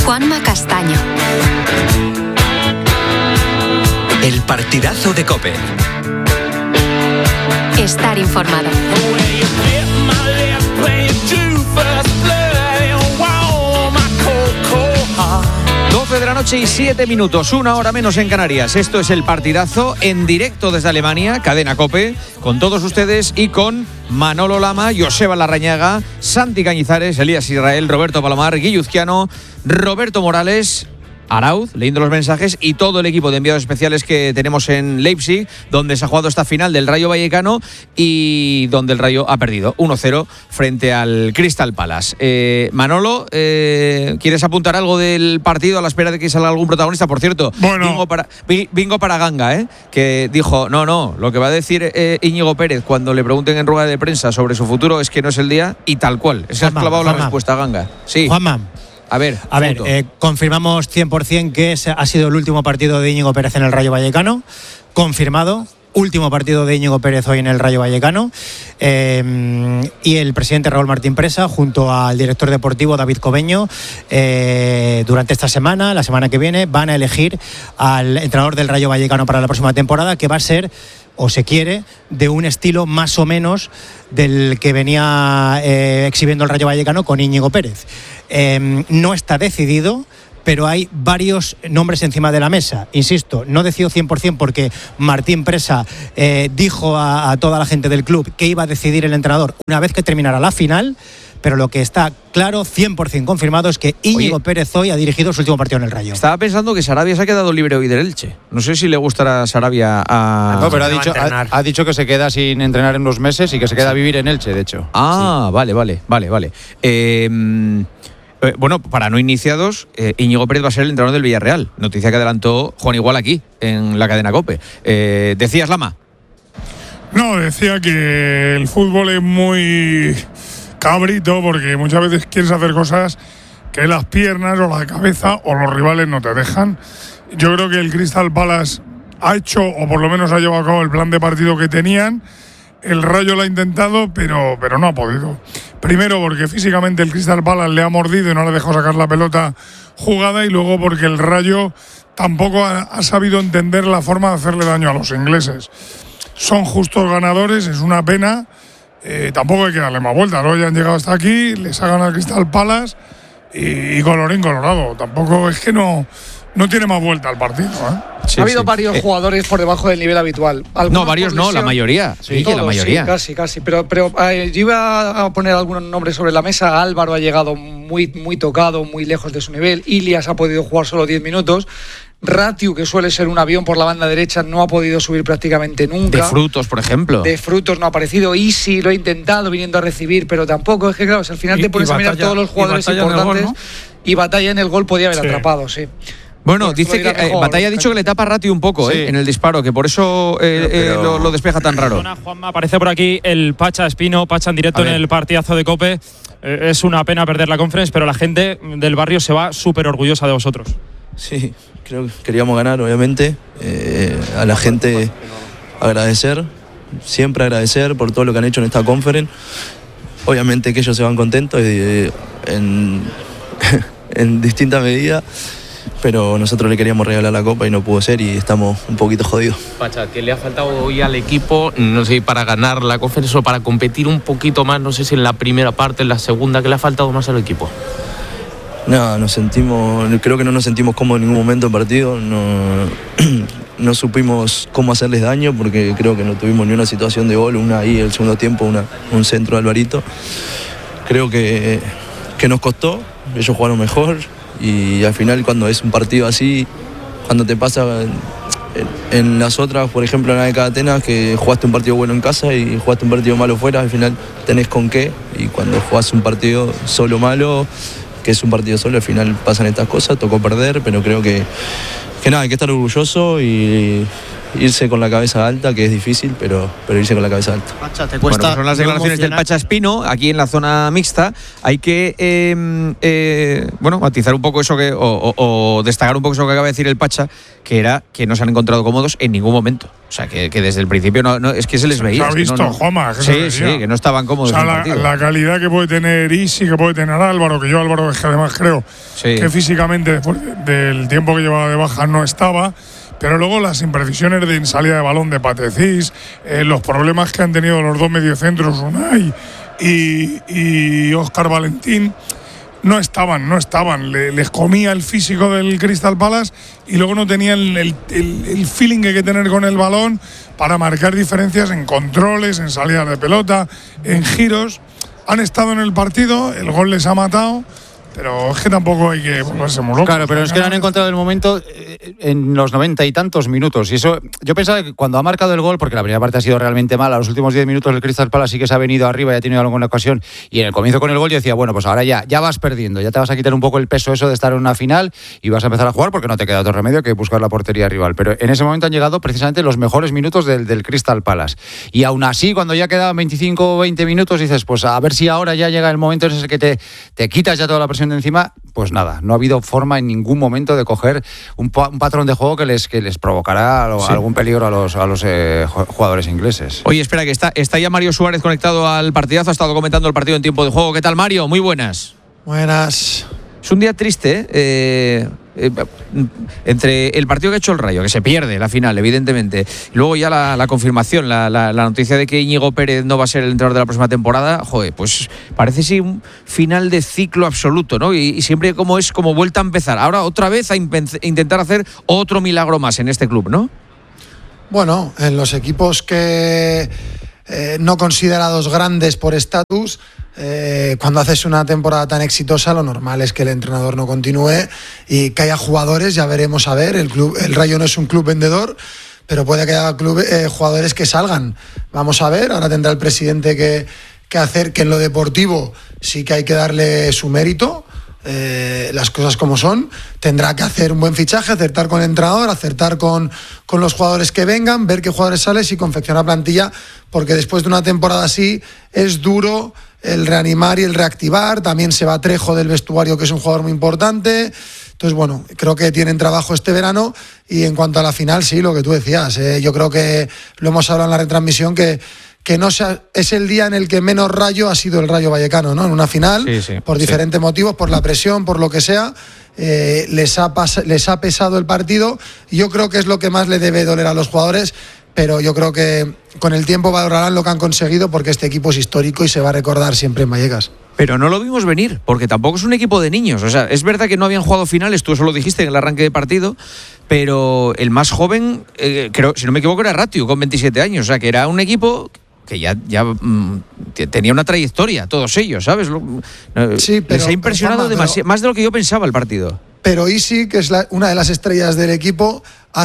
Juanma Castaño. El partidazo de COPE. Estar informado. 12 de la noche y 7 minutos, 1 hora menos en Canarias. Esto es el partidazo en directo desde Alemania, cadena COPE, con todos ustedes y con Manolo Lama, Joseba Larrañaga, Santi Cañizares, Elías Israel, Roberto Palomar, Guilluzquiano, Roberto Morales, Arauz, leyendo los mensajes, y todo el equipo de enviados especiales que tenemos en Leipzig, donde se ha jugado esta final del Rayo Vallecano y donde el Rayo ha perdido 1-0 frente al Crystal Palace. Manolo, ¿quieres apuntar algo del partido a la espera de que salga algún protagonista? Por cierto, bueno, bingo para Ganga, que dijo, no, lo que va a decir Íñigo Pérez cuando le pregunten en rueda de prensa sobre su futuro es que no es el día, y tal cual. Se ha clavado la respuesta, Ganga. Sí. Juanma. A ver, confirmamos 100% que ese ha sido el último partido de Íñigo Pérez en el Rayo Vallecano. Confirmado. Último partido de Íñigo Pérez hoy en el Rayo Vallecano. Y el presidente Raúl Martín Presa, junto al director deportivo David Cobeño, durante esta semana, la semana que viene, van a elegir al entrenador del Rayo Vallecano para la próxima temporada, que va a ser, o se quiere, de un estilo más o menos del que venía exhibiendo el Rayo Vallecano con Íñigo Pérez. No está decidido, pero hay varios nombres encima de la mesa. Insisto, no decido 100% porque Martín Presa dijo a toda la gente del club que iba a decidir el entrenador una vez que terminara la final, pero lo que está claro, 100% confirmado, es que Íñigo Pérez hoy ha dirigido su último partido en el Rayo. Estaba pensando que Sarabia se ha quedado libre hoy del Elche. No sé si le gustará a Sarabia a... No, pero ha dicho que se queda sin entrenar en unos meses y que se queda a vivir en Elche, de hecho. Ah, sí. Vale. Bueno, para no iniciados, Íñigo Pérez va a ser el entrenador del Villarreal. Noticia que adelantó Juan Igual aquí, en la cadena COPE. ¿Decías, Lama? No, decía que el fútbol es muy cabrito porque muchas veces quieres hacer cosas que las piernas o la cabeza o los rivales no te dejan. Yo creo que el Crystal Palace ha hecho, o por lo menos ha llevado a cabo el plan de partido que tenían. El Rayo lo ha intentado, pero no ha podido. Primero porque físicamente el Crystal Palace le ha mordido y no le dejó sacar la pelota jugada, y luego porque el Rayo tampoco ha sabido entender la forma de hacerle daño a los ingleses. Son justos ganadores, es una pena. Tampoco hay que darle más vueltas, ¿no? Ya han llegado hasta aquí, les ha ganado al Crystal Palace y colorín colorado. Tampoco es que no tiene más vuelta el partido, Sí, ha habido varios jugadores por debajo del nivel habitual. No, varios no, la mayoría. Sí, todos, la mayoría. Sí, casi. Pero yo iba a poner algunos nombres sobre la mesa. Álvaro ha llegado muy tocado, muy lejos de su nivel. Ilias ha podido jugar solo 10 minutos. Ratiu, que suele ser un avión por la banda derecha, no ha podido subir prácticamente nunca. De Frutos, por ejemplo. De Frutos no ha aparecido. Isi lo ha intentado viniendo a recibir, pero tampoco. Es que claro, si al final te pones a mirar todos los jugadores importantes, gol, ¿no? Y Batalla en el gol podía haber atrapado, sí. Bueno, dice que Batalla ha dicho que le tapa a Ratiu un poco en el disparo, que por eso lo despeja tan raro. Juanma, aparece por aquí el Pacha Espino, Pacha en directo en el partidazo de COPE. Es una pena perder la conference, pero la gente del barrio se va súper orgullosa de vosotros. Sí, creo que queríamos ganar, obviamente. A la gente agradecer, siempre agradecer por todo lo que han hecho en esta conference. Obviamente que ellos se van contentos en distinta medida, pero nosotros le queríamos regalar la copa y no pudo ser, y estamos un poquito jodidos. Pacha, ¿qué le ha faltado hoy al equipo? No sé, para ganar la conferencia o para competir un poquito más, no sé si en la primera parte, en la segunda, ¿qué le ha faltado más al equipo? No, creo que no nos sentimos cómodos en ningún momento del partido, no supimos cómo hacerles daño porque creo que no tuvimos ni una situación de gol, una ahí el segundo tiempo, un centro de Alvarito. Creo que nos costó, ellos jugaron mejor, y al final cuando es un partido así, cuando te pasa en las otras, por ejemplo en la de Atenas, que jugaste un partido bueno en casa y jugaste un partido malo fuera, al final tenés con qué, y cuando jugás un partido solo malo, que es un partido solo, al final pasan estas cosas. Tocó perder, pero creo que nada, hay que estar orgulloso y irse con la cabeza alta, que es difícil, pero irse con la cabeza alta. Pacha, ¿te Bueno, cuesta pues son las declaraciones del Pacha Espino aquí en la zona mixta. Hay que matizar un poco eso o destacar un poco eso que acaba de decir el Pacha, que era que no se han encontrado cómodos en ningún momento. O sea, que desde el principio no es que se les veía. Se ha visto, Juanma, que sí, que no estaban cómodos. O sea, la calidad que puede tener Isi, que puede tener Álvaro, que yo Álvaro es que además creo que físicamente después del tiempo que llevaba de baja no estaba. Pero luego las imprecisiones en salida de balón de Patecís, los problemas que han tenido los dos mediocentros, Unai y Óscar Valentín, no estaban. Les comía el físico del Crystal Palace y luego no tenían el feeling que hay que tener con el balón para marcar diferencias en controles, en salidas de pelota, en giros. Han estado en el partido, el gol les ha matado. Pero es que tampoco hay que volverse muy locos. Claro, pero es que no han encontrado el momento en los 90 y tantos minutos. Y eso, yo pensaba que cuando ha marcado el gol, porque la primera parte ha sido realmente mala, los últimos 10 minutos el Crystal Palace sí que se ha venido arriba y ha tenido alguna ocasión. Y en el comienzo con el gol yo decía, bueno, pues ahora ya vas perdiendo, ya te vas a quitar un poco el peso eso de estar en una final y vas a empezar a jugar porque no te queda otro remedio que buscar la portería rival. Pero en ese momento han llegado precisamente los mejores minutos del Crystal Palace. Y aún así, cuando ya quedaban 25 o 20 minutos, dices, pues a ver si ahora ya llega el momento en ese que te quitas ya toda la presión de encima. Pues nada, no ha habido forma en ningún momento de coger un patrón de juego que les provocará algún peligro a los jugadores ingleses. Oye, espera, que está ya Mario Suárez conectado al partidazo, ha estado comentando el partido en tiempo de juego. ¿Qué tal, Mario? Muy buenas. Buenas. Es un día triste, entre el partido que ha hecho el Rayo, que se pierde la final, evidentemente, y luego ya la confirmación, la noticia de que Íñigo Pérez no va a ser el entrenador de la próxima temporada. Joder, pues parece sí un final de ciclo absoluto, ¿no? Y siempre como vuelta a empezar. Ahora otra vez a intentar hacer otro milagro más en este club, ¿no? Bueno, en los equipos que no considerados grandes por estatus, cuando haces una temporada tan exitosa, lo normal es que el entrenador no continúe y que haya jugadores, ya veremos a ver. El Rayo no es un club vendedor, pero puede que haya jugadores que salgan. Vamos a ver, ahora tendrá el presidente que hacer que en lo deportivo sí que hay que darle su mérito. Las cosas como son, tendrá que hacer un buen fichaje, acertar con el entrenador, acertar con los jugadores que vengan, ver qué jugadores salen y confeccionar plantilla, porque después de una temporada así es duro el reanimar y el reactivar. También se va Trejo del vestuario, que es un jugador muy importante. Entonces, bueno, creo que tienen trabajo este verano. Y en cuanto a la final, sí, lo que tú decías, yo creo que lo hemos hablado en la retransmisión, que no es el día en el que menos Rayo ha sido el Rayo Vallecano, ¿no? En una final, por diferentes motivos, por la presión, por lo que sea, les ha pesado el partido. Y yo creo que es lo que más le debe doler a los jugadores, pero yo creo que con el tiempo valorarán lo que han conseguido, porque este equipo es histórico y se va a recordar siempre en Vallecas. Pero no lo vimos venir, porque tampoco es un equipo de niños. O sea, es verdad que no habían jugado finales, tú eso lo dijiste en el arranque de partido, pero el más joven, creo, si no me equivoco, era Ratiu, con 27 años. O sea, que era un equipo que ya tenía una trayectoria, todos ellos, ¿sabes? Sí, pero les ha impresionado demasiado, más de lo que yo pensaba el partido. Pero Isi, que es una de las estrellas del equipo,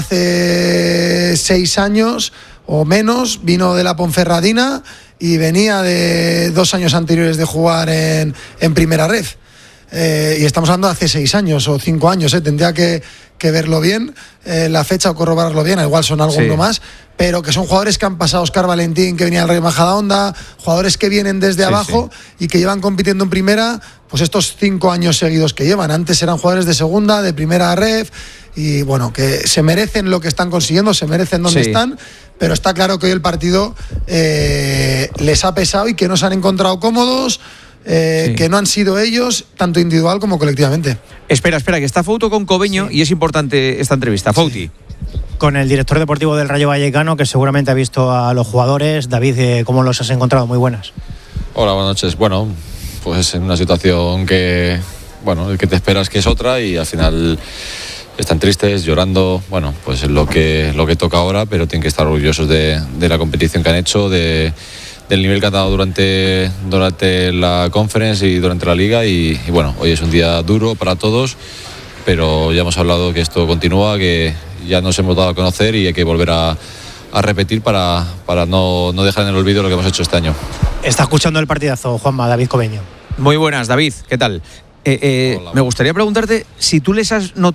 hace 6 años o menos vino de la Ponferradina y venía de 2 años anteriores de jugar en Primera Red. Y estamos hablando de hace 6 años o 5 años, tendría que verlo bien, la fecha o corroborarlo bien, igual son alguno más, pero que son jugadores que han pasado. Óscar Valentín, que venía del Rayo Majadahonda, jugadores que vienen desde abajo y que llevan compitiendo en primera, pues estos 5 años seguidos que llevan. Antes eran jugadores de segunda, de Primera Ref, y bueno, que se merecen lo que están consiguiendo, se merecen donde están, pero está claro que hoy el partido les ha pesado y que no se han encontrado cómodos. Que no han sido ellos, tanto individual como colectivamente. Espera, que está Fouto con Cobeño y es importante esta entrevista. Fouti. Con el director deportivo del Rayo Vallecano, que seguramente ha visto a los jugadores. David, ¿cómo los has encontrado? Muy buenas. Hola, buenas noches. Bueno, pues en una situación que, bueno, el que te esperas que es otra y al final están tristes, llorando. Bueno, pues es lo que toca ahora, pero tienen que estar orgullosos de la competición que han hecho, del nivel que han dado durante la conference y durante la liga y bueno, hoy es un día duro para todos, pero ya hemos hablado que esto continúa, que ya nos hemos dado a conocer y hay que volver a repetir para no dejar en el olvido lo que hemos hecho este año. Está escuchando el partidazo, Juanma, David Cobeño. Muy buenas, David, ¿qué tal? Me gustaría preguntarte si tú les has notado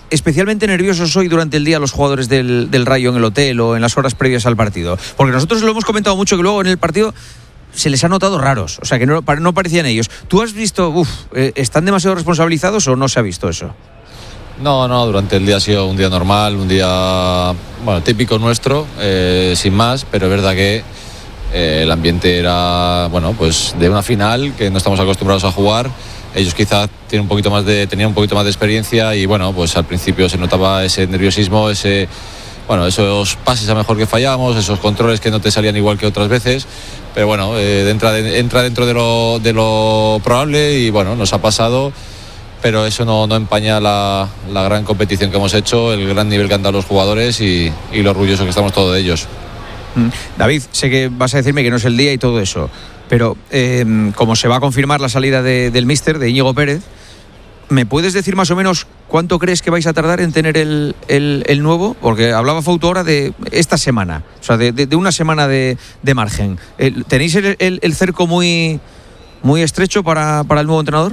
especialmente nerviosos hoy durante el día los jugadores del Rayo en el hotel o en las horas previas al partido? Porque nosotros lo hemos comentado mucho, que luego en el partido se les ha notado raros, o sea, que no parecían ellos. ¿Tú has visto, están demasiado responsabilizados o no se ha visto eso? No, durante el día ha sido un día normal, un día típico nuestro, sin más, pero es verdad que el ambiente era pues de una final que no estamos acostumbrados a jugar. Ellos quizás tenían un poquito más de experiencia y pues al principio se notaba ese nerviosismo, esos pases a mejor que fallábamos, esos controles que no te salían igual que otras veces, pero entra dentro de lo probable y nos ha pasado, pero eso no empaña la gran competición que hemos hecho, el gran nivel que han dado los jugadores y lo orgullosos que estamos todos de ellos. David, sé que vas a decirme que no es el día y todo eso, pero como se va a confirmar la salida del míster, de Íñigo Pérez, ¿me puedes decir más o menos cuánto crees que vais a tardar en tener el nuevo? Porque hablaba Fouto ahora de esta semana, o sea, de una semana de margen. ¿Tenéis el cerco muy estrecho para el nuevo entrenador?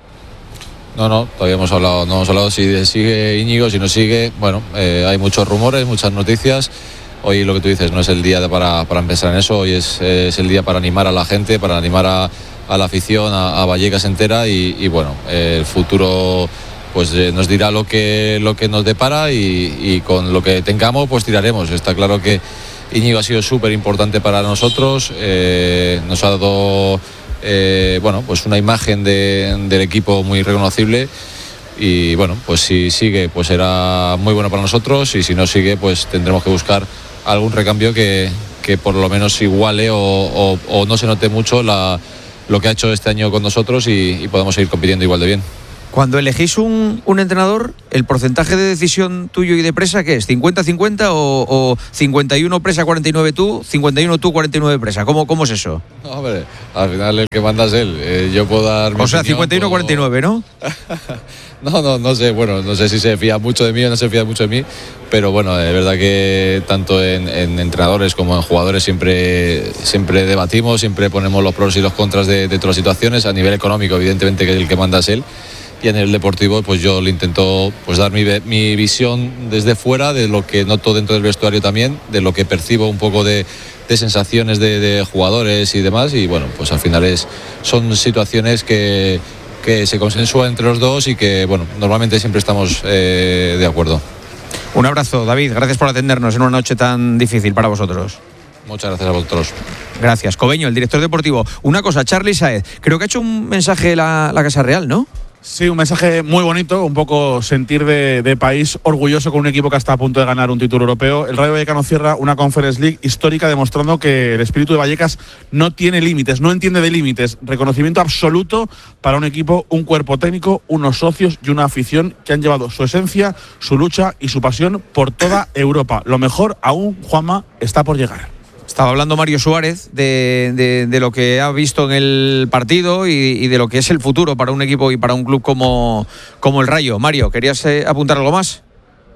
No, todavía no hemos hablado si sigue Íñigo, si no sigue. Hay muchos rumores, muchas noticias. Hoy lo que tú dices no es el día para empezar en eso, hoy es el día para animar a la gente, para animar a la afición, a Vallecas entera y el futuro nos dirá lo que nos depara y con lo que tengamos pues tiraremos. Está claro que Íñigo ha sido súper importante para nosotros, nos ha dado una imagen del equipo muy reconocible y pues si sigue pues será muy bueno para nosotros y si no sigue pues tendremos que buscar algún recambio que por lo menos iguale o no se note mucho lo que ha hecho este año con nosotros y podemos seguir compitiendo igual de bien. Cuando elegís un entrenador, ¿el porcentaje de decisión tuyo y de Presa qué es? ¿50-50 o 51 Presa, 49 tú, 51 tú, 49 Presa? ¿Cómo es eso? No, hombre, al final el que manda es él. Yo puedo dar mi opinión, 51-49, ¿no? No sé, no sé si se fía mucho de mí o no se fía mucho de mí, pero es verdad que tanto en entrenadores como en jugadores siempre debatimos, siempre ponemos los pros y los contras de todas las situaciones. A nivel económico, evidentemente, que el que manda es él. Y en el deportivo, pues yo le intento dar mi visión desde fuera, de lo que noto dentro del vestuario también, de lo que percibo un poco de sensaciones de jugadores y demás. Y pues al final son situaciones que se consensúan entre los dos y que normalmente siempre estamos de acuerdo. Un abrazo, David, gracias por atendernos en una noche tan difícil para vosotros. Muchas gracias a vosotros. Gracias. Cobeño, el director deportivo. Una cosa, Charly Sáez, creo que ha hecho un mensaje la Casa Real, ¿no? Sí, un mensaje muy bonito, un poco sentir de país orgulloso con un equipo que está a punto de ganar un título europeo. El Rayo Vallecano cierra una Conference League histórica demostrando que el espíritu de Vallecas no tiene límites, no entiende de límites. Reconocimiento absoluto para un equipo, un cuerpo técnico, unos socios y una afición que han llevado su esencia, su lucha y su pasión por toda Europa. Lo mejor aún, Juanma, está por llegar. Estaba hablando Mario Suárez de lo que ha visto en el partido y de lo que es el futuro para un equipo y para un club como el Rayo. Mario, ¿querías apuntar algo más?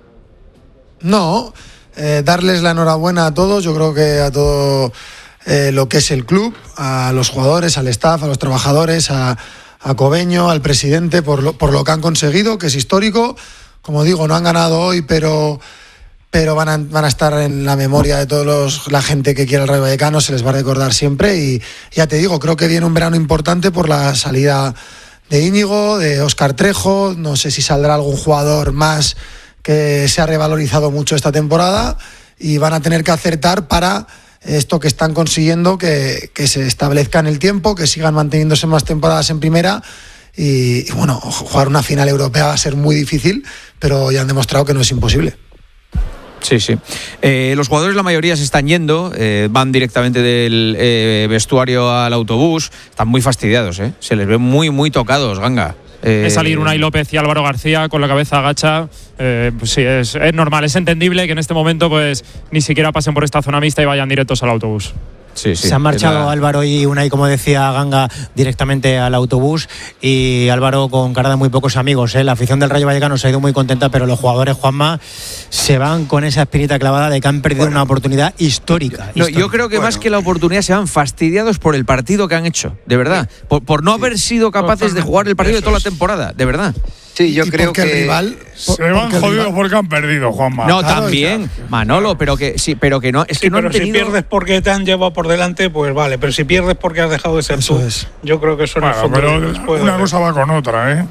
No, darles la enhorabuena a todos. Yo creo que a todo lo que es el club, a los jugadores, al staff, a los trabajadores, a Cobeño, al presidente, por lo que han conseguido, que es histórico. Como digo, no han ganado hoy, pero van a estar en la memoria de todos la gente que quiere el Rayo Vallecano, se les va a recordar siempre. Y ya te digo, creo que viene un verano importante por la salida de Íñigo, de Óscar Trejo. No sé si saldrá algún jugador más que se ha revalorizado mucho esta temporada y van a tener que acertar para esto que están consiguiendo, que se establezca en el tiempo, que sigan manteniéndose más temporadas en primera. Y jugar una final europea va a ser muy difícil, pero ya han demostrado que no es imposible. Sí. Los jugadores, la mayoría se están yendo, van directamente del vestuario al autobús, están muy fastidiados, se les ve muy, muy tocados, Ganga. Es salir Unai López y Álvaro García con la cabeza agacha, pues sí, es normal, es entendible que en este momento pues ni siquiera pasen por esta zona mixta y vayan directos al autobús. Sí. Se han marchado Álvaro y Unai, como decía Ganga, directamente al autobús, y Álvaro con cara de muy pocos amigos. La afición del Rayo Vallecano se ha ido muy contenta, pero los jugadores, Juanma, se van con esa espinita clavada de que han perdido una oportunidad histórica. Yo creo que más que la oportunidad se van fastidiados por el partido que han hecho, de verdad, por no haber sido capaces de jugar el partido de toda la temporada, de verdad. Sí, yo creo que el rival se van jodidos porque han perdido, Juanma. No, claro, también, Manolo, pero que sí, pero que no, es que no han tenido... si pierdes porque te han llevado por delante, pues vale, pero si pierdes porque has dejado de ser tú, yo creo que eso no es fondo. Pero una cosa va con otra, ¿eh?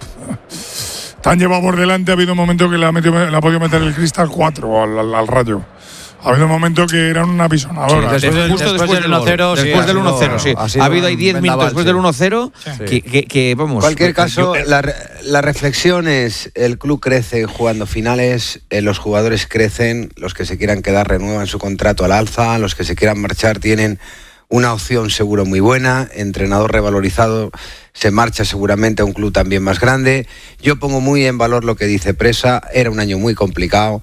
Te han llevado por delante, ha habido un momento que le ha podido meter el Cristal 4 al Rayo. Ha habido un momento que eran una pisonadora. Sí, justo después del 1-0. Después del 1-0, sí. Ha habido ahí 10 minutos después del 1-0 que vamos. En cualquier caso, la reflexión es: el club crece jugando finales, los jugadores crecen, los que se quieran quedar renuevan su contrato al alza, los que se quieran marchar tienen una opción seguro muy buena, entrenador revalorizado, se marcha seguramente a un club también más grande. Yo pongo muy en valor lo que dice Presa, era un año muy complicado,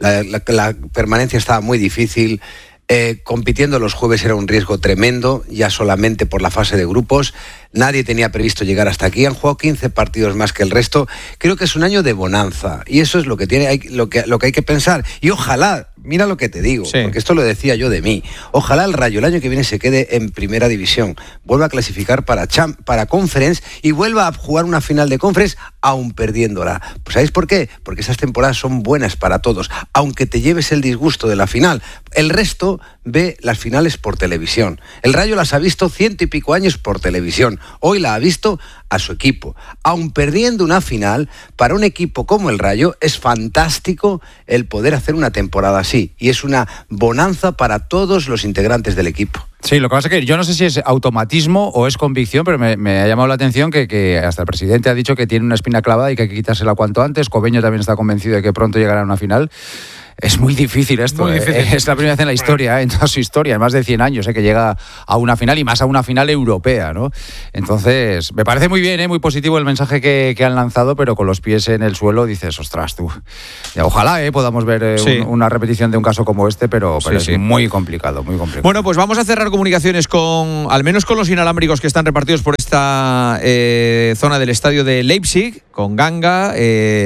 la permanencia estaba muy difícil, compitiendo los jueves era un riesgo tremendo, ya solamente por la fase de grupos, nadie tenía previsto llegar hasta aquí, han jugado 15 partidos más que el resto, creo que es un año de bonanza, y eso es lo que hay que pensar, y ojalá, mira lo que te digo, porque esto lo decía yo de mí, ojalá el Rayo el año que viene se quede en primera división, vuelva a clasificar para Conference y vuelva a jugar una final de Conference aún perdiéndola. Pues ¿sabéis por qué? Porque esas temporadas son buenas para todos, aunque te lleves el disgusto de la final. El resto ve las finales por televisión. El Rayo las ha visto 100 y pico años por televisión. Hoy la ha visto a su equipo. Aun perdiendo una final, para un equipo como el Rayo es fantástico el poder hacer una temporada así. Y es una bonanza para todos los integrantes del equipo. Sí, lo que pasa es que yo no sé si es automatismo o es convicción, pero me ha llamado la atención que hasta el presidente ha dicho que tiene una espina clavada y que hay que quitársela cuanto antes. Cobeño también está convencido de que pronto llegará a una final. Es muy difícil esto. Muy difícil. Es la primera vez en la historia, en toda su historia, en más de 100 años, que llega a una final y más a una final europea, ¿no? Entonces, me parece muy bien, muy positivo el mensaje que han lanzado, pero con los pies en el suelo dices, ostras, tú. Ojalá podamos ver una repetición de un caso como este, pero es muy complicado, muy complicado. Bueno, pues vamos a cerrar comunicaciones al menos con los inalámbricos que están repartidos por esta zona del estadio de Leipzig, con Ganga,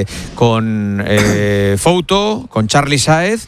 con Fouto, con Charly Sáez.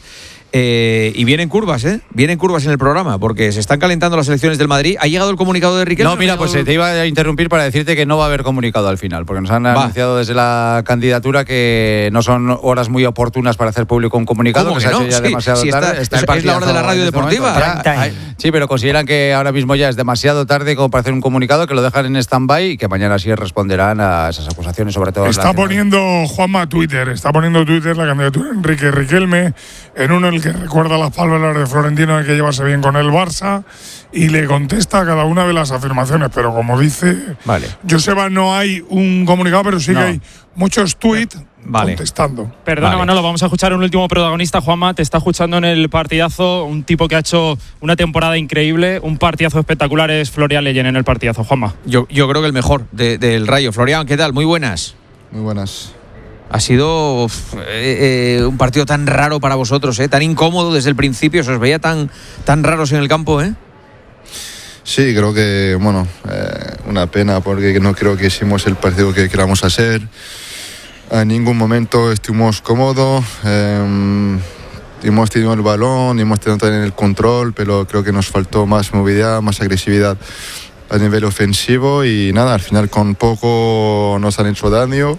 Y vienen curvas, vienen curvas en el programa, porque se están calentando las elecciones del Madrid. ¿Ha llegado el comunicado de Riquelme? No, mira, pues te iba a interrumpir para decirte que no va a haber comunicado al final, porque nos han anunciado desde la candidatura que no son horas muy oportunas para hacer público un comunicado. ¿Cómo que que se ha no? hecho ya demasiado tarde. Es la hora de la radio deportiva. Sí, pero consideran que ahora mismo ya es demasiado tarde como para hacer un comunicado, que lo dejan en stand-by y que mañana sí responderán a esas acusaciones, sobre todo. Está poniendo Juanma Twitter la candidatura de Enrique Riquelme, en uno en el que recuerda las palabras de Florentino de que llevarse bien con el Barça y le contesta a cada una de las afirmaciones, pero como dice Joseba, no hay un comunicado, pero sí que hay muchos tweets contestando. Perdona, Manolo, vamos a escuchar un último protagonista. Juanma, te está escuchando en el partidazo, un tipo que ha hecho una temporada increíble, un partidazo espectacular es Florian Leyen en el partidazo. Juanma. Yo creo que el mejor del Rayo. Florian, ¿qué tal? Muy buenas. Muy buenas. Ha sido un partido tan raro para vosotros, tan incómodo desde el principio, se os veía tan raros en el campo, Sí, creo que, una pena porque no creo que hicimos el partido que queríamos hacer. En ningún momento estuvimos cómodos, hemos tenido el balón, hemos tenido también el control, pero creo que nos faltó más movilidad, más agresividad a nivel ofensivo y nada, al final con poco nos han hecho daño.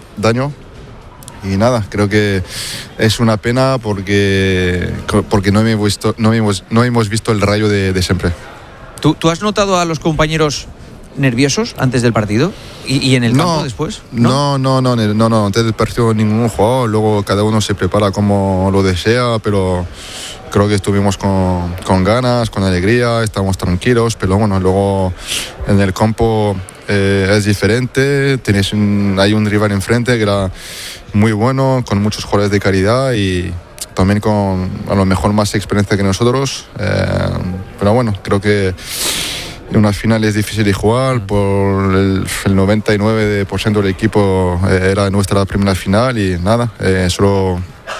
Y nada, creo que es una pena porque no hemos visto el Rayo de siempre. ¿Tú has notado a los compañeros nerviosos antes del partido? ¿Y en el campo después? No, antes del partido ningún jugador, luego cada uno se prepara como lo desea, pero creo que estuvimos con ganas, con alegría, estamos tranquilos, pero bueno, luego en el campo es diferente, hay un rival enfrente que era muy bueno, con muchos jugadores de calidad y también con a lo mejor más experiencia que nosotros, pero bueno, creo que en una final es difícil de jugar, por el 99% del equipo era nuestra primera final y nada, solo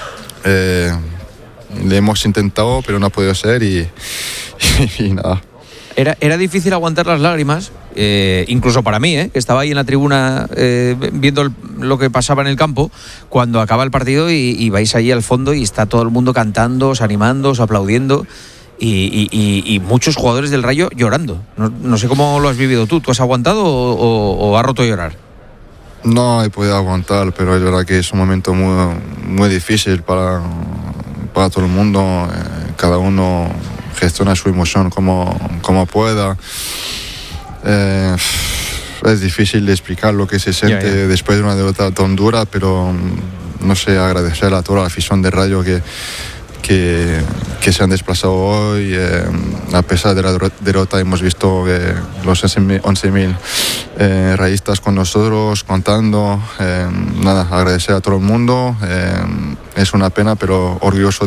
le hemos intentado pero no ha podido ser y nada. Era difícil aguantar las lágrimas, incluso para mí, que estaba ahí en la tribuna viendo lo que pasaba en el campo, cuando acaba el partido y vais ahí al fondo y está todo el mundo cantando, animando, aplaudiendo y muchos jugadores del Rayo llorando. No sé cómo lo has vivido tú. ¿Tú has aguantado o has roto a llorar? No he podido aguantar, pero es verdad que es un momento muy, muy difícil para todo el mundo. Cada uno gestiona su emoción como pueda. Es difícil de explicar lo que se siente después de una derrota tan dura, pero no sé, agradecer a toda la afición de Rayo que se han desplazado hoy. A pesar de la derrota hemos visto los 11.000 rayistas con nosotros, contando. Agradecer a todo el mundo. Es una pena, pero orgulloso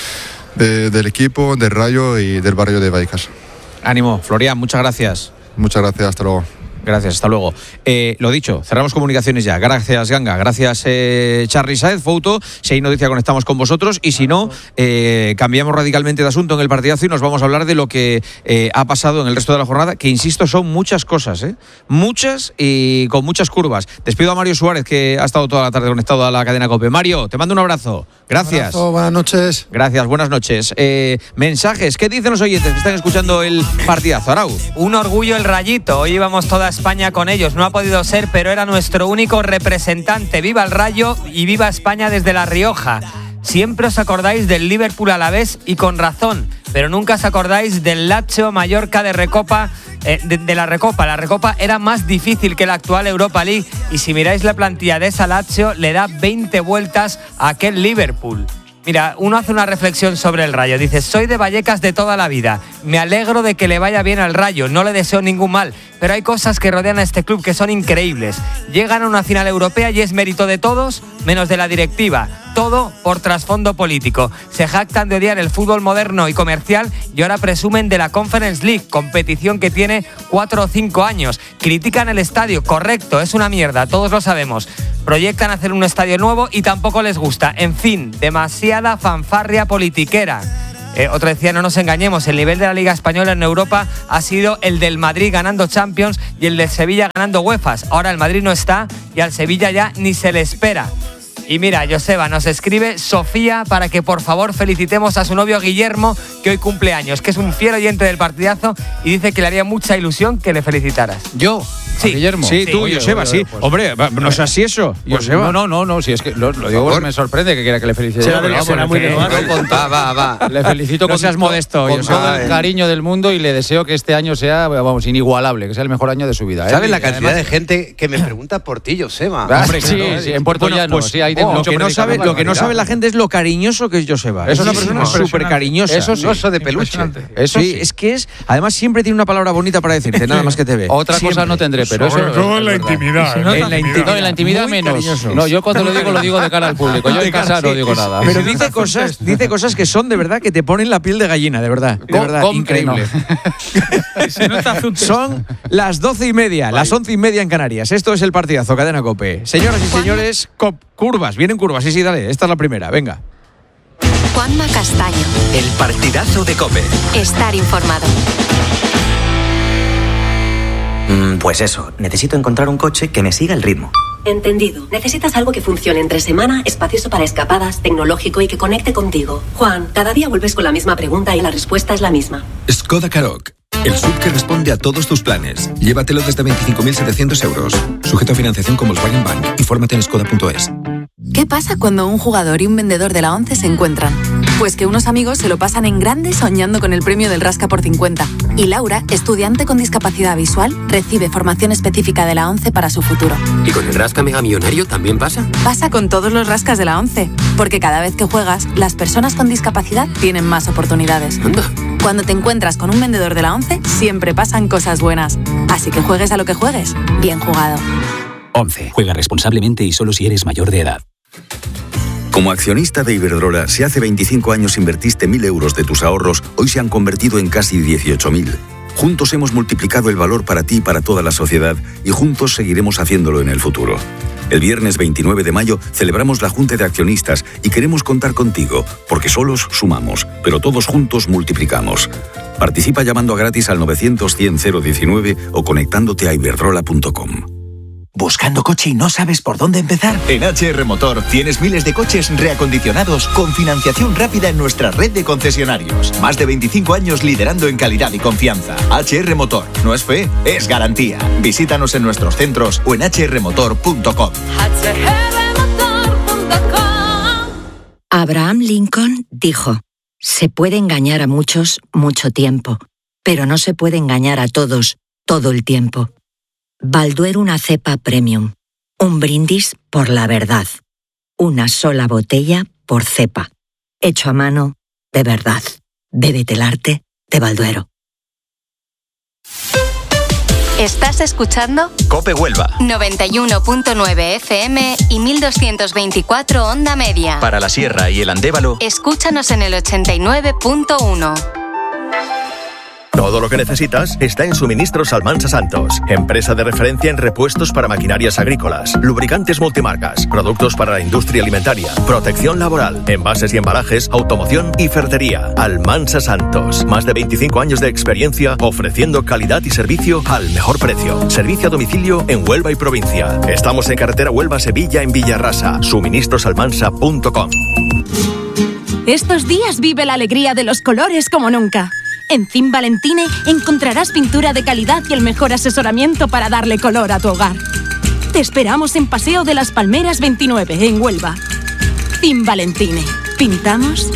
del equipo, del Rayo y del barrio de Vallecas. Ánimo, Florian, muchas gracias. Muchas gracias, hasta luego. Gracias, hasta luego. Lo dicho, cerramos comunicaciones ya. Gracias, Ganga. Gracias, Charly Sáez, Fouto. Si hay noticia, conectamos con vosotros. Y si no, cambiamos radicalmente de asunto en el partidazo y nos vamos a hablar de lo que ha pasado en el resto de la jornada, que insisto, son muchas cosas, muchas y con muchas curvas. Despido a Mario Suárez, que ha estado toda la tarde conectado a la cadena COPE. Mario, te mando un abrazo. Gracias. Un abrazo, buenas noches. Gracias, buenas noches. Mensajes, ¿qué dicen los oyentes que están escuchando el partidazo? Arau. Un orgullo el Rayito. Hoy íbamos toda España con ellos. No ha podido ser, pero era nuestro único representante. Viva el Rayo y viva España desde La Rioja. Siempre os acordáis del Liverpool Alavés y con razón, pero nunca os acordáis del Lazio Mallorca de Recopa, de la Recopa. La Recopa era más difícil que la actual Europa League y si miráis la plantilla de esa Lazio le da 20 vueltas a aquel Liverpool. Mira, uno hace una reflexión sobre el Rayo. Dice, soy de Vallecas de toda la vida. Me alegro de que le vaya bien al Rayo. No le deseo ningún mal. Pero hay cosas que rodean a este club que son increíbles. Llegan a una final europea y es mérito de todos, menos de la directiva. Todo por trasfondo político. Se jactan de odiar el fútbol moderno y comercial y ahora presumen de la Conference League, competición que tiene 4 o 5 años. Critican el estadio. Correcto, es una mierda, todos lo sabemos. Proyectan hacer un estadio nuevo y tampoco les gusta. En fin, demasiada fanfarria politiquera. Otro decía, no nos engañemos, el nivel de la Liga Española en Europa ha sido el del Madrid ganando Champions y el del Sevilla ganando UEFAs. Ahora el Madrid no está y al Sevilla ya ni se le espera. Y mira, Joseba, nos escribe Sofía para que por favor felicitemos a su novio Guillermo, que hoy cumple años, que es un fiel oyente del partidazo y dice que le haría mucha ilusión que le felicitaras. ¿Yo? Sí, Guillermo. Sí, tú, Joseba, sí. Pues, hombre, no es así eso, Joseba. No, si es que lo digo porque me sorprende que quiera que le felicite. Será muy bien. Va. Le felicito no seas modesto, con todo el cariño del mundo y le deseo que este año sea, vamos, inigualable, que sea el mejor año de su vida. ¿Sabes la cantidad de gente que me pregunta por ti, Joseba? Hombre, sí, en Puerto Llano, sí, hay lo que no sabe la gente es lo cariñoso que es Joseba. Es una persona súper cariñosa. Es un oso de peluche. Eso sí, es que es. Además, siempre tiene una palabra bonita para decirte, nada más que te ve. Otra cosa no tendré, pero eso. Sobre todo en la intimidad. En la intimidad menos. No, yo cuando lo digo de cara al público. Yo en casa no digo nada. Pero dice cosas que son de verdad que te ponen la piel de gallina, de verdad. De verdad, increíble. Son las 12:30, las 11:30 en Canarias. Esto es el partidazo, cadena COPE. Señoras y señores, curvas, vienen curvas. Sí, dale, esta es la primera, venga. Juanma Castaño. El partidazo de COPE. Estar informado. Pues eso, necesito encontrar un coche que me siga el ritmo. Entendido. Necesitas algo que funcione entre semana, espacioso para escapadas, tecnológico y que conecte contigo. Juan, cada día vuelves con la misma pregunta y la respuesta es la misma. Skoda Karoq. El SUV que responde a todos tus planes. Llévatelo desde 25.700 euros. Sujeto a financiación con Volkswagen Bank. Infórmate en skoda.es. ¿Qué pasa cuando un jugador y un vendedor de la ONCE se encuentran? Pues que unos amigos se lo pasan en grande soñando con el premio del Rasca por 50. Y Laura, estudiante con discapacidad visual, recibe formación específica de la ONCE para su futuro. ¿Y con el Rasca Mega Millonario también pasa? Pasa con todos los rascas de la ONCE. Porque cada vez que juegas, las personas con discapacidad tienen más oportunidades. Anda. Cuando te encuentras con un vendedor de la ONCE, siempre pasan cosas buenas. Así que juegues a lo que juegues, bien jugado. ONCE. Juega responsablemente y solo si eres mayor de edad. Como accionista de Iberdrola, si hace 25 años invertiste 1.000 euros de tus ahorros, hoy se han convertido en casi 18.000. Juntos hemos multiplicado el valor para ti y para toda la sociedad y juntos seguiremos haciéndolo en el futuro. El viernes 29 de mayo celebramos la Junta de Accionistas y queremos contar contigo, porque solos sumamos, pero todos juntos multiplicamos. Participa llamando a gratis al 900 100 019 o conectándote a iberdrola.com. ¿Buscando coche y no sabes por dónde empezar? En HR Motor tienes miles de coches reacondicionados con financiación rápida en nuestra red de concesionarios. Más de 25 años liderando en calidad y confianza. HR Motor. No es fe, es garantía. Visítanos en nuestros centros o en hrmotor.com. Abraham Lincoln dijo: se puede engañar a muchos mucho tiempo, pero no se puede engañar a todos todo el tiempo. Balduero, una cepa premium. Un brindis por la verdad. Una sola botella por cepa. Hecho a mano, de verdad. Bébete el arte de Balduero. ¿Estás escuchando? COPE Huelva. 91.9 FM y 1224 onda media. Para la Sierra y el Andévalo. Escúchanos en el 89.1. Todo lo que necesitas está en Suministros Almansa Santos, empresa de referencia en repuestos para maquinarias agrícolas, lubricantes multimarcas, productos para la industria alimentaria, protección laboral, envases y embalajes, automoción y ferretería. Almansa Santos, más de 25 años de experiencia ofreciendo calidad y servicio al mejor precio. Servicio a domicilio en Huelva y provincia. Estamos en carretera Huelva-Sevilla en Villarrasa. Suministrosalmansa.com. Estos días vive la alegría de los colores como nunca. En Cim Valentine encontrarás pintura de calidad y el mejor asesoramiento para darle color a tu hogar. Te esperamos en Paseo de las Palmeras 29, en Huelva. Cim Valentine. ¿Pintamos?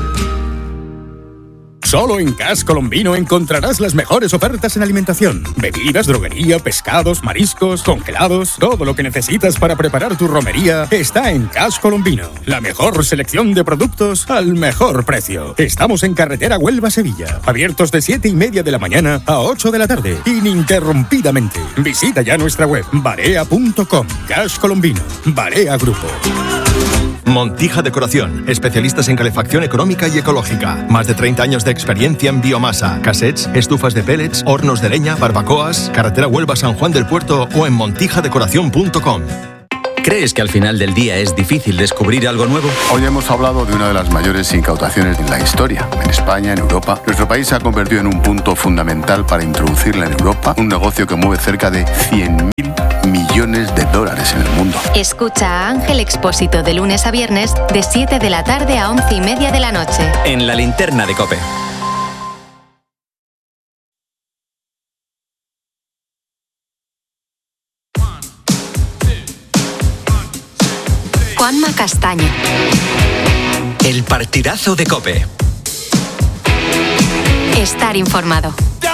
Solo en Cash Colombino encontrarás las mejores ofertas en alimentación. Bebidas, droguería, pescados, mariscos, congelados. Todo lo que necesitas para preparar tu romería está en Cash Colombino. La mejor selección de productos al mejor precio. Estamos en carretera Huelva-Sevilla. Abiertos de 7:30 de la mañana a 8 de la tarde. Ininterrumpidamente. Visita ya nuestra web barea.com. Cash Colombino. Barea Grupo. Montija Decoración, especialistas en calefacción económica y ecológica. Más de 30 años de experiencia en biomasa, cassettes, estufas de pellets, hornos de leña, barbacoas, carretera Huelva-San Juan del Puerto o en montijadecoración.com. ¿Crees que al final del día es difícil descubrir algo nuevo? Hoy hemos hablado de una de las mayores incautaciones en la historia. En España, en Europa, nuestro país se ha convertido en un punto fundamental para introducirla en Europa, un negocio que mueve cerca de 100.000 millones de dólares en el mundo. Escucha a Ángel Expósito de lunes a viernes de 7 de la tarde a 11:30 de la noche. En la linterna de COPE. Juanma Castaño. El partidazo de COPE. Estar informado.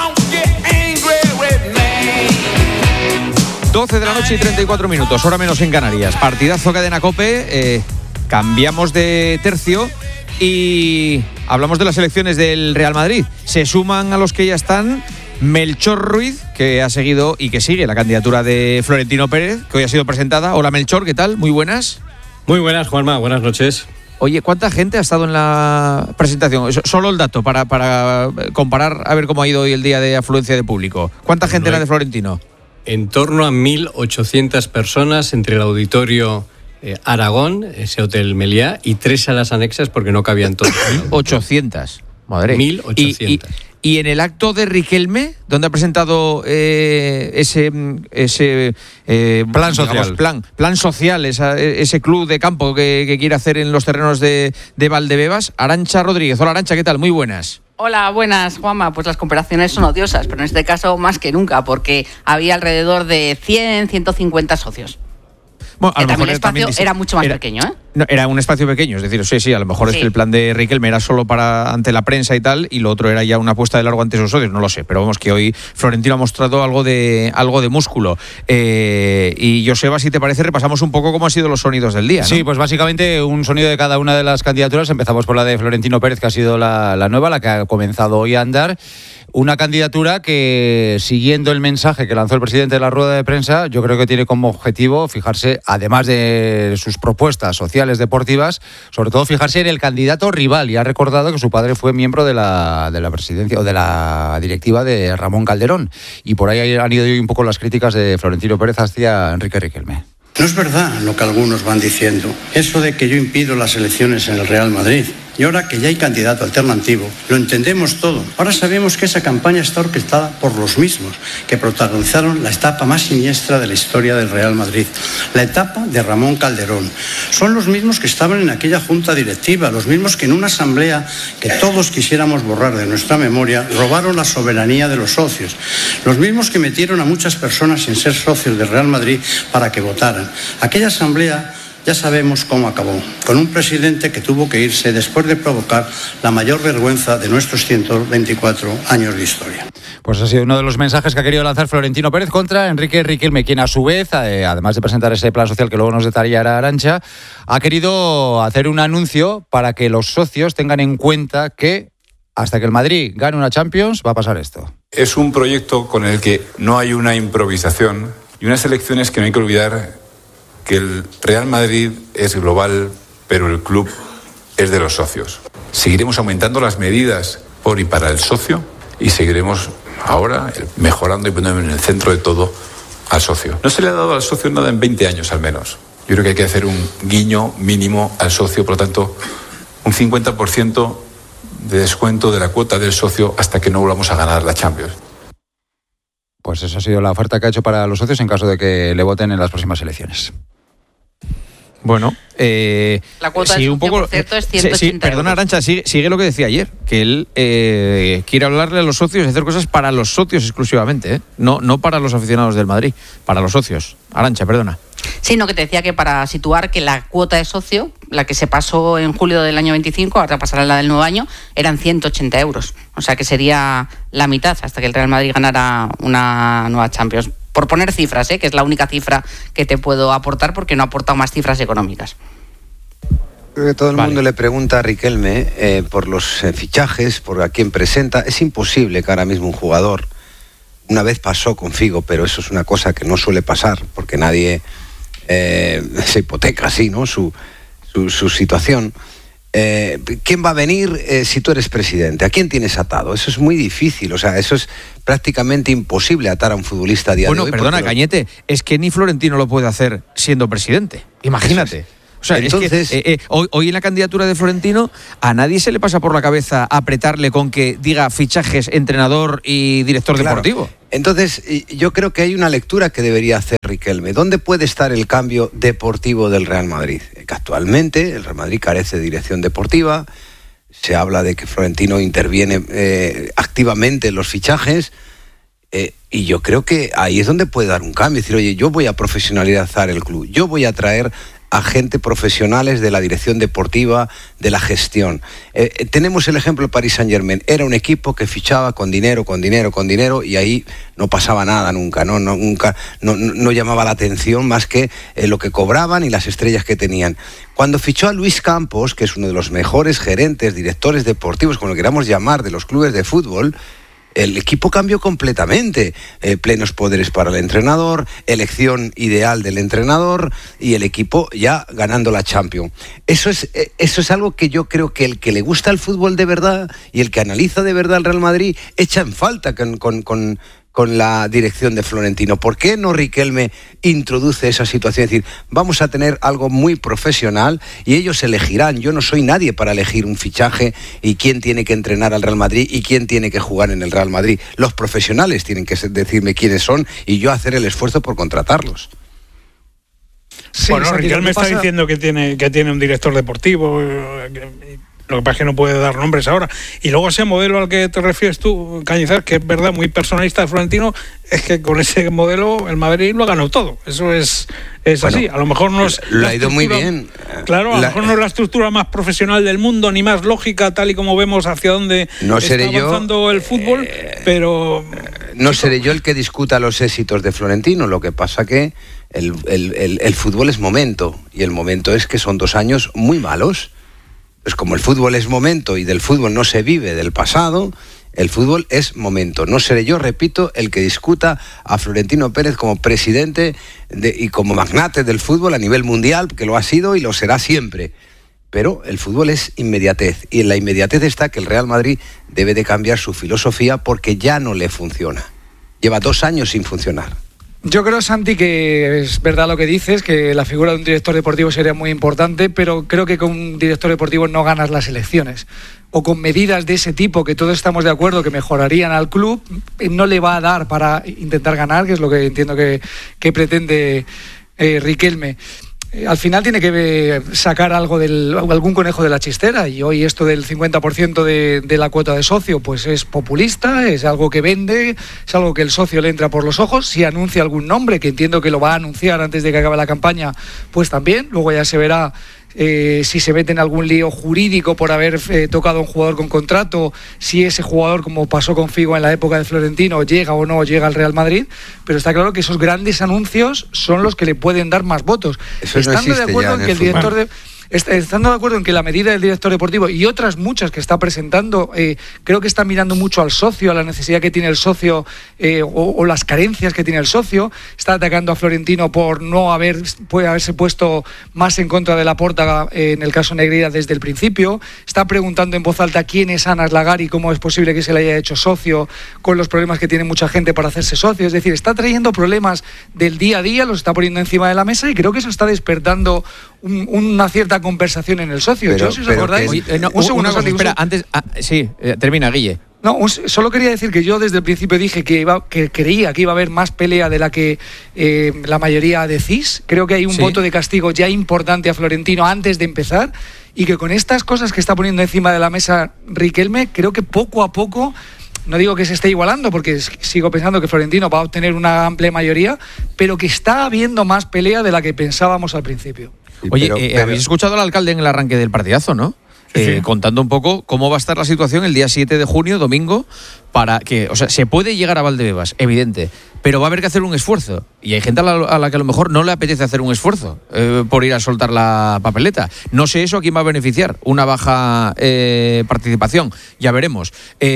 12 de la noche y 34 minutos, hora menos en Canarias. Partidazo Cadena COPE. Cambiamos de tercio y hablamos de las elecciones del Real Madrid. Se suman a los que ya están Melchor Ruiz, que ha seguido y que sigue la candidatura de Florentino Pérez, que hoy ha sido presentada. Hola Melchor, ¿qué tal? Muy buenas. Muy buenas, Juanma, buenas noches. Oye, ¿cuánta gente ha estado en la presentación? Solo el dato para comparar a ver cómo ha ido hoy el día de afluencia de público. ¿Cuánta gente era de Florentino? En torno a 1.800 personas entre el auditorio Aragón, ese Hotel Meliá, y 3 salas anexas porque no cabían todos. 800, madre. 1.800. Y en el acto de Riquelme, donde ha presentado ese plan social, plan social, ese club de campo que quiere hacer en los terrenos de Valdebebas, Arantxa Rodríguez. Hola Arantxa, ¿qué tal? Muy buenas. Hola, buenas, Juanma. Pues las comparaciones son odiosas, pero en este caso más que nunca, porque había alrededor de 100, 150 socios. Bueno, a lo mejor el espacio era mucho más pequeño, ¿eh? No, era un espacio pequeño, es decir, sí, a lo mejor es que el plan de Riquelme era solo para ante la prensa y tal, y lo otro era ya una apuesta de largo ante sus socios, no lo sé, pero vamos que hoy Florentino ha mostrado algo de músculo. Y Joseba, si te parece, repasamos un poco cómo han sido los sonidos del día, ¿no? Sí, pues básicamente un sonido de cada una de las candidaturas. Empezamos por la de Florentino Pérez, que ha sido la nueva, la que ha comenzado hoy a andar. Una candidatura que, siguiendo el mensaje que lanzó el presidente de la rueda de prensa, yo creo que tiene como objetivo fijarse, además de sus propuestas sociales deportivas, sobre todo fijarse en el candidato rival. Y ha recordado que su padre fue miembro de la presidencia o de la directiva de Ramón Calderón. Y por ahí han ido hoy un poco las críticas de Florentino Pérez hacia Enrique Riquelme. No es verdad lo que algunos van diciendo. Eso de que yo impido las elecciones en el Real Madrid. Y ahora que ya hay candidato alternativo, lo entendemos todo. Ahora sabemos que esa campaña está orquestada por los mismos que protagonizaron la etapa más siniestra de la historia del Real Madrid, la etapa de Ramón Calderón. Son los mismos que estaban en aquella junta directiva, los mismos que en una asamblea que todos quisiéramos borrar de nuestra memoria, robaron la soberanía de los socios. Los mismos que metieron a muchas personas sin ser socios del Real Madrid para que votaran. Aquella asamblea ya sabemos cómo acabó, con un presidente que tuvo que irse después de provocar la mayor vergüenza de nuestros 124 años de historia. Pues ha sido uno de los mensajes que ha querido lanzar Florentino Pérez contra Enrique Riquelme, quien a su vez, además de presentar ese plan social que luego nos detallará Arantxa, ha querido hacer un anuncio para que los socios tengan en cuenta que hasta que el Madrid gane una Champions va a pasar esto. Es un proyecto con el que no hay una improvisación y unas elecciones que no hay que olvidar que el Real Madrid es global, pero el club es de los socios. Seguiremos aumentando las medidas por y para el socio y seguiremos ahora mejorando y poniendo en el centro de todo al socio. No se le ha dado al socio nada en 20 años al menos. Yo creo que hay que hacer un guiño mínimo al socio, por lo tanto, un 50% de descuento de la cuota del socio hasta que no volvamos a ganar la Champions. Pues esa ha sido la oferta que ha hecho para los socios en caso de que le voten en las próximas elecciones. Bueno, la cuota sí, de un poco, por cierto, es 180 perdona, Arantxa, sigue lo que decía ayer, que él quiere hablarle a los socios y hacer cosas para los socios exclusivamente, no para los aficionados del Madrid, para los socios. Arantxa, perdona. Sí, no, que te decía que para situar que la cuota de socio, la que se pasó en julio del año 25, ahora pasará la del nuevo año, eran 180 euros. O sea que sería la mitad hasta que el Real Madrid ganara una nueva Champions. Por poner cifras, que es la única cifra que te puedo aportar porque no ha aportado más cifras económicas. Creo que todo el mundo le pregunta a Riquelme por los fichajes, por a quién presenta. Es imposible que ahora mismo un jugador, una vez pasó con Figo, pero eso es una cosa que no suele pasar porque nadie se hipoteca así, ¿no? Su situación. ¿Quién va a venir si tú eres presidente? ¿A quién tienes atado? Eso es muy difícil, o sea, eso es prácticamente imposible atar a un futbolista a día de hoy. Bueno, perdona, Cañete, es que ni Florentino lo puede hacer siendo presidente. Imagínate. O sea, entonces, es que hoy en la candidatura de Florentino a nadie se le pasa por la cabeza apretarle con que diga fichajes, entrenador y director deportivo. Entonces, yo creo que hay una lectura que debería hacer Riquelme. ¿Dónde puede estar el cambio deportivo del Real Madrid? Que actualmente el Real Madrid carece de dirección deportiva. Se habla de que Florentino interviene activamente en los fichajes. Y yo creo que ahí es donde puede dar un cambio. Es decir, oye, yo voy a profesionalizar el club. Yo voy a traer a gente profesionales de la dirección deportiva, de la gestión. Tenemos el ejemplo del Paris Saint-Germain. Era un equipo que fichaba con dinero, y ahí no pasaba nada nunca. No llamaba la atención más que lo que cobraban y las estrellas que tenían. Cuando fichó a Luis Campos, que es uno de los mejores gerentes, directores deportivos, como lo queramos llamar, de los clubes de fútbol, el equipo cambió completamente. Plenos poderes para el entrenador, elección ideal del entrenador y el equipo ya ganando la Champions. Eso es algo que yo creo que el que le gusta el fútbol de verdad y el que analiza de verdad el Real Madrid echa en falta con la dirección de Florentino. ¿Por qué no Riquelme introduce esa situación? Es decir, vamos a tener algo muy profesional y ellos elegirán. Yo no soy nadie para elegir un fichaje y quién tiene que entrenar al Real Madrid y quién tiene que jugar en el Real Madrid. Los profesionales tienen que decirme quiénes son y yo hacer el esfuerzo por contratarlos. Sí, bueno, Riquelme está diciendo que tiene un director deportivo. Lo que pasa es que no puede dar nombres ahora. Y luego ese modelo al que te refieres tú, Cañizares, que es verdad, muy personalista de Florentino, es que con ese modelo el Madrid lo ha ganado todo. Eso es bueno, así. A lo mejor no es... Lo ha ido muy bien. Claro, a lo mejor no es la estructura más profesional del mundo, ni más lógica, tal y como vemos hacia dónde está avanzando el fútbol, pero... No seré yo el que discuta los éxitos de Florentino. Lo que pasa que el fútbol es momento. Y el momento es que son 2 años muy malos. Pues como el fútbol es momento y del fútbol no se vive del pasado, el fútbol es momento. No seré yo, repito, el que discuta a Florentino Pérez como presidente y como magnate del fútbol a nivel mundial, que lo ha sido y lo será siempre. Pero el fútbol es inmediatez y en la inmediatez está que el Real Madrid debe de cambiar su filosofía porque ya no le funciona. Lleva 2 años sin funcionar. Yo creo, Santi, que es verdad lo que dices, que la figura de un director deportivo sería muy importante, pero creo que con un director deportivo no ganas las elecciones. O con medidas de ese tipo, que todos estamos de acuerdo que mejorarían al club, no le va a dar para intentar ganar, que es lo que entiendo que pretende Riquelme. Al final tiene que sacar algún conejo de la chistera, y hoy esto del 50% de la cuota de socio pues es populista, es algo que vende, es algo que el socio le entra por los ojos. Si anuncia algún nombre, que entiendo que lo va a anunciar antes de que acabe la campaña, pues también, luego ya se verá si se mete en algún lío jurídico por haber tocado a un jugador con contrato, si ese jugador, como pasó con Figo en la época de Florentino, llega o no llega al Real Madrid, pero está claro que esos grandes anuncios son los que le pueden dar más votos. Estando de acuerdo en que el director estando de acuerdo en que la medida del director deportivo y otras muchas que está presentando, creo que está mirando mucho al socio, a la necesidad que tiene el socio o las carencias que tiene el socio. Está atacando a Florentino por no haberse puesto más en contra de Laporta en el caso Negreira desde el principio. Está preguntando en voz alta quién es Anas Lagari y cómo es posible que se le haya hecho socio, con los problemas que tiene mucha gente para hacerse socio. Es decir, está trayendo problemas del día a día, los está poniendo encima de la mesa, y creo que eso está despertando una cierta conversación en el socio. Pero, yo, si os acordáis, un segundo, espera, antes, termina, Guille. No, solo quería decir que yo desde el principio dije que creía que iba a haber más pelea de la que la mayoría decís. Creo que hay un voto de castigo ya importante a Florentino antes de empezar, y que con estas cosas que está poniendo encima de la mesa Riquelme, creo que poco a poco, no digo que se esté igualando, porque sigo pensando que Florentino va a obtener una amplia mayoría, pero que está habiendo más pelea de la que pensábamos al principio. Oye, habéis escuchado al alcalde en el arranque del partidazo, ¿no? Sí. Contando un poco cómo va a estar la situación el día 7 de junio, domingo, para que, o sea, se puede llegar a Valdebebas, evidente, pero va a haber que hacer un esfuerzo, y hay gente a la que a lo mejor no le apetece hacer un esfuerzo por ir a soltar la papeleta. No sé eso a quién va a beneficiar, una baja participación, ya veremos.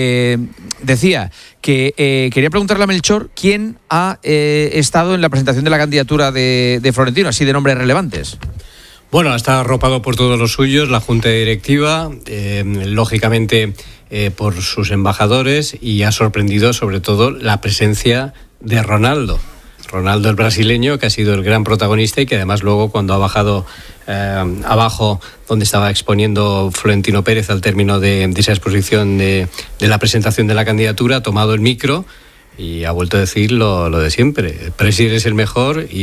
Decía que quería preguntarle a Melchor quién ha estado en la presentación de la candidatura de Florentino, así de nombres relevantes. Bueno, está arropado por todos los suyos, la Junta Directiva, lógicamente por sus embajadores, y ha sorprendido sobre todo la presencia de Ronaldo. Ronaldo, el brasileño, que ha sido el gran protagonista, y que además luego, cuando ha bajado abajo, donde estaba exponiendo Florentino Pérez al término de esa exposición de la presentación de la candidatura, ha tomado el micro y ha vuelto a decir lo de siempre. Presi es el mejor, y